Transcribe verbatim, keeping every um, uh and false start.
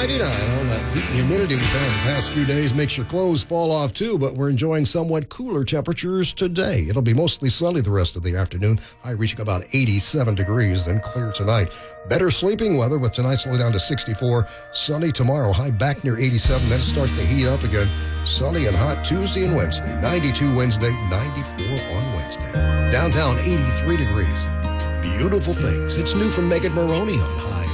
ninety-nine. All that heat and humidity we've had the past few days makes your clothes fall off too, but we're enjoying somewhat cooler temperatures today. It'll be mostly sunny the rest of the afternoon, high reaching about eighty-seven degrees, then clear tonight. Better sleeping weather with tonight slowing down to sixty-four. Sunny tomorrow, high back near eighty-seven, then start to heat up again. Sunny and hot Tuesday and Wednesday. ninety-two Wednesday, ninety-four on Wednesday. Downtown, eighty-three degrees. Beautiful things. It's new from Megan Maroney on High